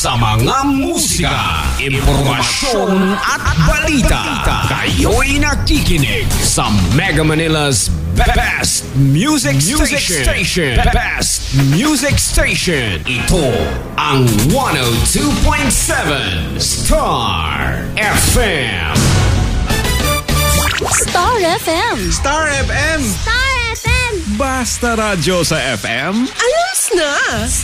sa mga musika, impormasyon at balita. Kayo'y nakikinig sa Mega Manila's Best Music Station. Best Music Station. Ito ang 102.7 Star FM. Star FM. Star FM. Star FM. Basta radyo sa FM. Ayos na.